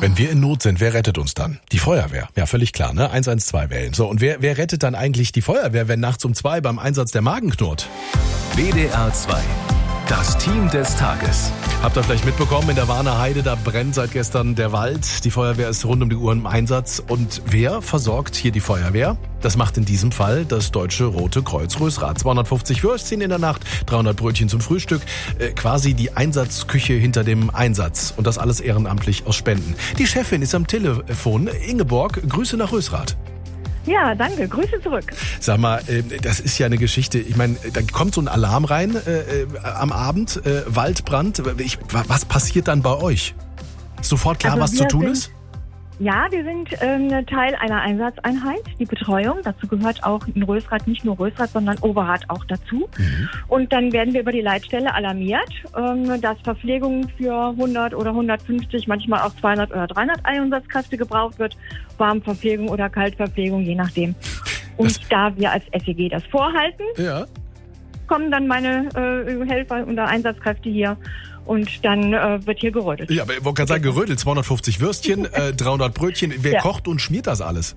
Wenn wir in Not sind, wer rettet uns dann? Die Feuerwehr. Ja, völlig klar, ne? 112 wählen. So, und wer rettet dann eigentlich die Feuerwehr, wenn nachts um 2 beim Einsatz der Magen knurrt? WDR 2. Das Team des Tages. Habt ihr vielleicht mitbekommen, in der Warner Heide, da brennt seit gestern der Wald. Die Feuerwehr ist rund um die Uhr im Einsatz. Und wer versorgt hier die Feuerwehr? Das macht in diesem Fall das Deutsche Rote Kreuz Rösrath. 250 Würstchen in der Nacht, 300 Brötchen zum Frühstück. Quasi die Einsatzküche hinter dem Einsatz. Und das alles ehrenamtlich aus Spenden. Die Chefin ist am Telefon. Ingeborg, Grüße nach Rösrath. Ja, danke. Grüße zurück. Sag mal, das ist ja eine Geschichte. Ich meine, da kommt so ein Alarm rein am Abend, Waldbrand. Was passiert dann bei euch? Sofort klar, was zu tun ist? Ja, wir sind Teil einer Einsatzeinheit, die Betreuung. Dazu gehört auch in Rösrath, nicht nur Rösrath, sondern Overath auch dazu. Mhm. Und dann werden wir über die Leitstelle alarmiert, dass Verpflegung für 100 oder 150, manchmal auch 200 oder 300 Einsatzkräfte gebraucht wird. Warmverpflegung oder Kaltverpflegung, je nachdem. Und da wir als SEG das vorhalten, kommen dann meine Helfer oder Einsatzkräfte hier. Und dann wird hier gerödelt. Ja, aber ich wollte gerade sagen, gerödelt. 250 Würstchen, 300 Brötchen. Wer kocht und schmiert das alles?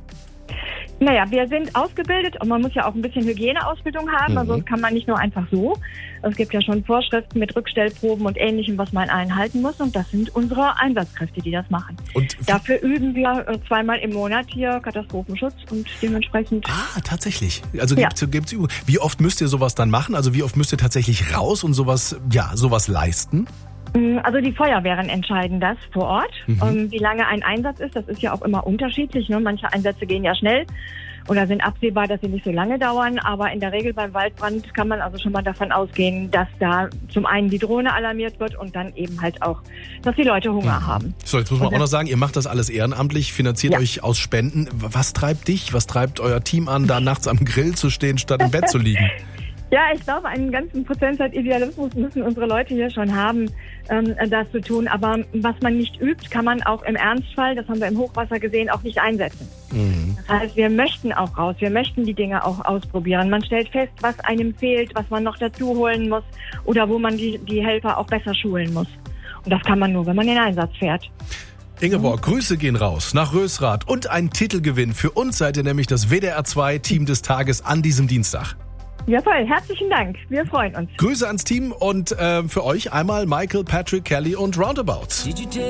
Naja, wir sind ausgebildet und man muss ja auch ein bisschen Hygieneausbildung haben. Also das kann man nicht nur einfach so. Es gibt ja schon Vorschriften mit Rückstellproben und Ähnlichem, was man einhalten muss. Und das sind unsere Einsatzkräfte, die das machen. Und dafür üben wir 2-mal im Monat hier Katastrophenschutz und dementsprechend... Ah, tatsächlich. Also gibt's Übungen. Wie oft müsst ihr sowas dann machen? Also wie oft müsst ihr tatsächlich raus und sowas leisten? Also die Feuerwehren entscheiden das vor Ort. Wie lange ein Einsatz ist, das ist ja auch immer unterschiedlich. Ne? Manche Einsätze gehen ja schnell oder sind absehbar, dass sie nicht so lange dauern. Aber in der Regel beim Waldbrand kann man also schon mal davon ausgehen, dass da zum einen die Drohne alarmiert wird und dann eben halt auch, dass die Leute Hunger haben. So, jetzt muss man auch noch sagen, ihr macht das alles ehrenamtlich, finanziert euch aus Spenden. Was treibt dich, was treibt euer Team an, da nachts am Grill zu stehen, statt im Bett zu liegen? Ja, ich glaube, einen ganzen Prozentsatz Idealismus müssen unsere Leute hier schon haben, das zu tun. Aber was man nicht übt, kann man auch im Ernstfall, das haben wir im Hochwasser gesehen, auch nicht einsetzen. Das heißt, wir möchten auch raus, wir möchten die Dinge auch ausprobieren. Man stellt fest, was einem fehlt, was man noch dazu holen muss oder wo man die Helfer auch besser schulen muss. Und das kann man nur, wenn man in den Einsatz fährt. Ingeborg, Grüße gehen raus nach Rösrath und ein Titelgewinn. Für uns seid ihr nämlich das WDR 2 Team des Tages an diesem Dienstag. Ja, voll. Herzlichen Dank. Wir freuen uns. Grüße ans Team und für euch einmal Michael, Patrick, Kelly und Roundabout.